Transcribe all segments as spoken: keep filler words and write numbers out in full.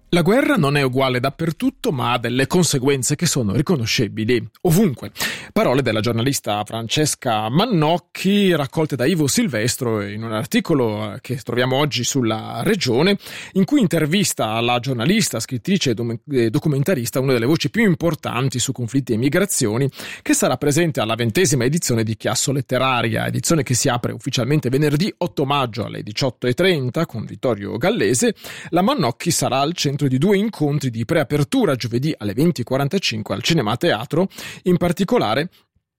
La guerra non è uguale dappertutto, ma ha delle conseguenze che sono riconoscibili ovunque. Parole della giornalista Francesca Mannocchi, raccolte da Ivo Silvestro in un articolo che troviamo oggi sulla Regione, in cui intervista la giornalista, scrittrice e documentarista, una delle voci più importanti su conflitti e migrazioni, che sarà presente alla ventesima edizione di Chiasso Letteraria, edizione che si apre ufficialmente venerdì otto maggio alle diciotto e trenta con Vittorio Gallese. La Mannocchi sarà al centro di due incontri di preapertura giovedì alle venti e quarantacinque al Cinema Teatro, in particolare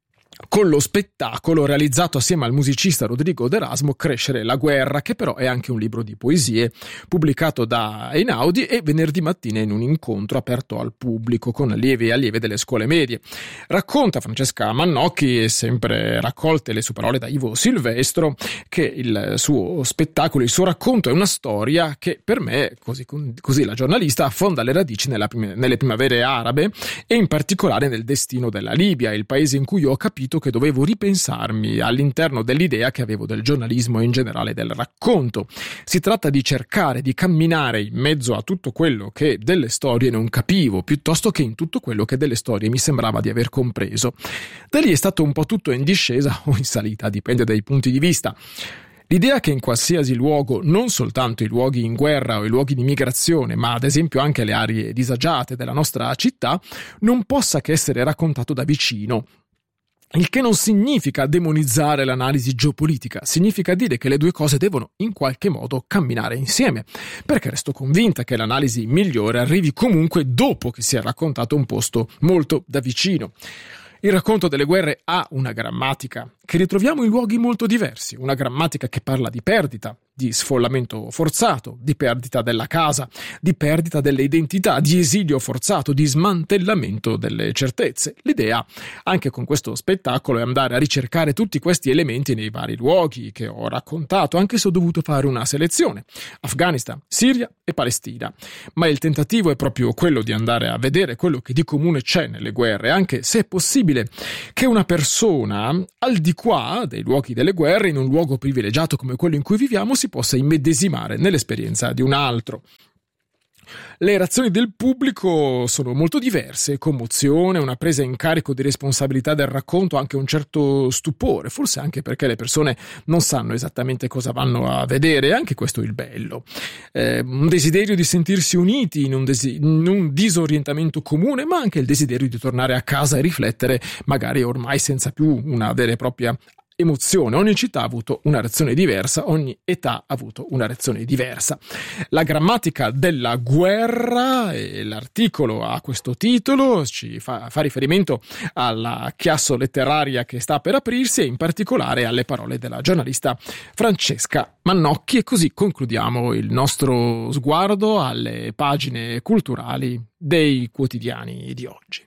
con lo spettacolo realizzato assieme al musicista Rodrigo D'Erasmo Crescere la guerra, che però è anche un libro di poesie pubblicato da Einaudi, e venerdì mattina in un incontro aperto al pubblico con allievi e allieve delle scuole medie. Racconta Francesca Mannocchi, e sempre raccolte le sue parole da Ivo Silvestro, che il suo spettacolo, il suo racconto è una storia che per me, così, così la giornalista, affonda le radici nella, nelle primavere arabe e in particolare nel destino della Libia, il paese in cui ho capito che dovevo ripensarmi all'interno dell'idea che avevo del giornalismo e in generale del racconto. Si tratta di cercare di camminare in mezzo a tutto quello che delle storie non capivo, piuttosto che in tutto quello che delle storie mi sembrava di aver compreso. Da lì è stato un po' tutto in discesa o in salita, dipende dai punti di vista. L'idea che in qualsiasi luogo, non soltanto i luoghi in guerra o i luoghi di migrazione, ma ad esempio anche le aree disagiate della nostra città, non possa che essere raccontato da vicino. Il che non significa demonizzare l'analisi geopolitica, significa dire che le due cose devono in qualche modo camminare insieme, perché resto convinta che l'analisi migliore arrivi comunque dopo che si è raccontato un posto molto da vicino. Il racconto delle guerre ha una grammatica che ritroviamo in luoghi molto diversi, una grammatica che parla di perdita, di sfollamento forzato, di perdita della casa, di perdita delle identità, di esilio forzato, di smantellamento delle certezze. L'idea, anche con questo spettacolo, è andare a ricercare tutti questi elementi nei vari luoghi che ho raccontato, anche se ho dovuto fare una selezione: Afghanistan, Siria e Palestina. Ma il tentativo è proprio quello di andare a vedere quello che di comune c'è nelle guerre, anche se è possibile che una persona, al di qua dei luoghi delle guerre, in un luogo privilegiato come quello in cui viviamo, si possa immedesimare nell'esperienza di un altro. Le reazioni del pubblico sono molto diverse: commozione, una presa in carico di responsabilità del racconto, anche un certo stupore, forse anche perché le persone non sanno esattamente cosa vanno a vedere, e anche questo è il bello. Eh, un desiderio di sentirsi uniti in un, desi- in un disorientamento comune, ma anche il desiderio di tornare a casa e riflettere, magari ormai senza più una vera e propria emozione. Ogni città ha avuto una reazione diversa, ogni età ha avuto una reazione diversa. La grammatica della guerra, e l'articolo ha questo titolo, ci fa, fa riferimento alla Chiasso Letteraria che sta per aprirsi, e in particolare alle parole della giornalista Francesca Mannocchi. E così concludiamo il nostro sguardo alle pagine culturali dei quotidiani di oggi.